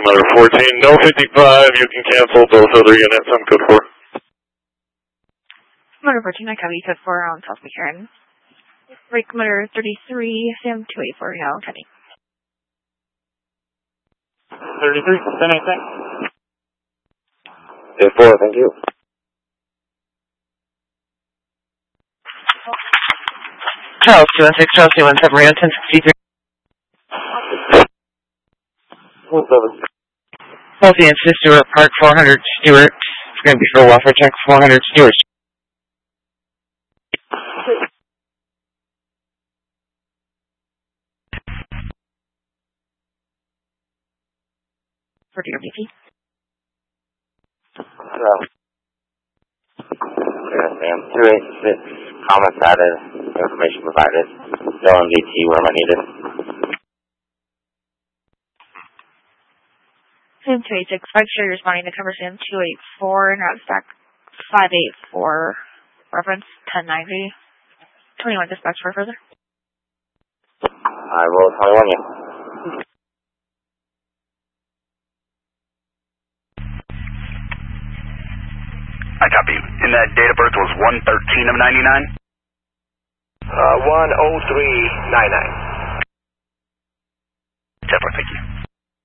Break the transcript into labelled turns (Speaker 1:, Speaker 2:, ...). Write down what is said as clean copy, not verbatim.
Speaker 1: Commander 14, no 55, you can cancel both other units on code 4.
Speaker 2: Commander 14, I copy code 4 on South McCarran. Right, Commander 33, Sam 284, now attending.
Speaker 3: 33, send anything.
Speaker 4: 4, thank you.
Speaker 5: Charles 216, Charles 217, Rio 1063.
Speaker 4: 17.
Speaker 5: Healthy and Stewart Park 400 Stewart. It's going to be for a welfare check 400 Stewart.
Speaker 2: For DRBP.
Speaker 4: Yes, ma'am. 286, comments added, information provided. Still on DT where I needed.
Speaker 2: Sam 286, 5 sure responding to cover Sam 284, now stack 584, reference 1090. 21 dispatch for further.
Speaker 4: I roll 21, yeah.
Speaker 6: I copy. And that date of birth was 1/13 of 99?
Speaker 4: 10399.
Speaker 6: Definitely, thank you.